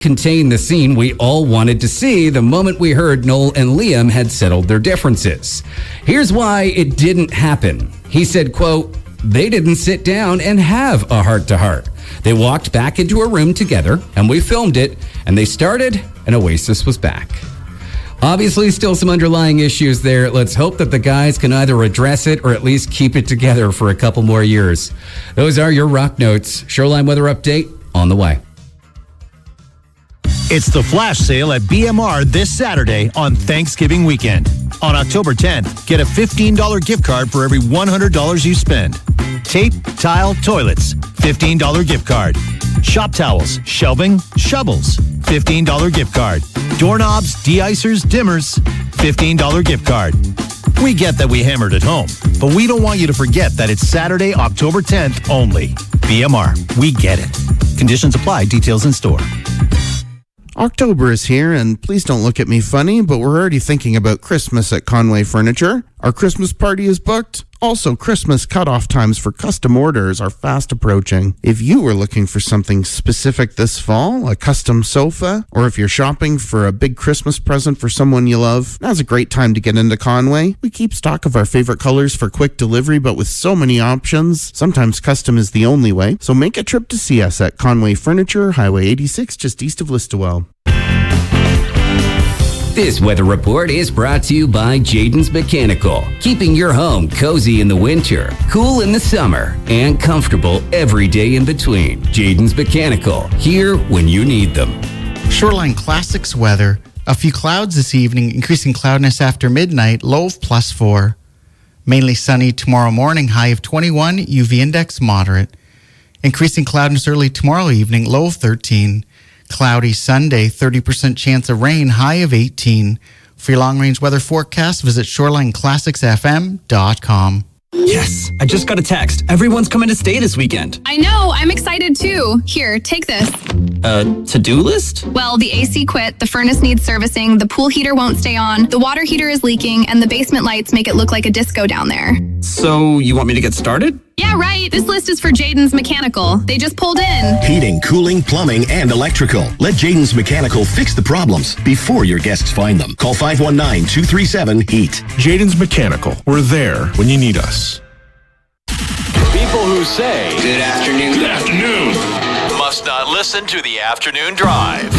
contain the scene we all wanted to see the moment we heard Noel and Liam had settled their differences. Here's why it didn't happen. He said, quote, "They didn't sit down and have a heart-to-heart. They walked back into a room together, and we filmed it, and they started, and Oasis was back." Obviously, still some underlying issues there. Let's hope that the guys can either address it or at least keep it together for a couple more years. Those are your Rock Notes. Shoreline weather update on the way. It's the flash sale at BMR this Saturday on Thanksgiving weekend. On October 10th, get a $15 gift card for every $100 you spend. Tape, tile, toilets, $15 gift card. Shop towels, shelving, shovels, $15 gift card. Doorknobs, de-icers, dimmers, $15 gift card. We get that we hammered at home, but we don't want you to forget that it's Saturday, October 10th only. BMR, we get it. Conditions apply, details in store. October is here, and please don't look at me funny, but we're already thinking about Christmas at Conway Furniture. Our Christmas party is booked. Also, Christmas cutoff times for custom orders are fast approaching. If you were looking for something specific this fall, a custom sofa, or if you're shopping for a big Christmas present for someone you love, now's a great time to get into Conway. We keep stock of our favorite colors for quick delivery, but with so many options, sometimes custom is the only way. So make a trip to see us at Conway Furniture, Highway 86, just east of Listowel. This weather report is brought to you by Jayden's Mechanical, keeping your home cozy in the winter, cool in the summer, and comfortable every day in between. Jayden's Mechanical, here when you need them. Shoreline Classics weather. A few clouds this evening, increasing cloudiness after midnight, low of +4. Mainly sunny tomorrow morning, high of 21, UV index moderate. Increasing cloudiness early tomorrow evening, low of 13. Cloudy Sunday, 30% chance of rain, high of 18. For your long-range weather forecast, visit ShorelineClassicsFM.com. Yes, I just got a text. Everyone's coming to stay this weekend. I know, I'm excited too. Here, take this. To-do list? Well, the AC quit, the furnace needs servicing, the pool heater won't stay on, the water heater is leaking, and the basement lights make it look like a disco down there. So, you want me to get started? Yeah, right. This list is for Jayden's Mechanical. They just pulled in. Heating, cooling, plumbing, and electrical. Let Jayden's Mechanical fix the problems before your guests find them. Call 519-237-HEAT. Jayden's Mechanical. We're there when you need us. People who say, "Good afternoon. Good afternoon," must not listen to the afternoon drive.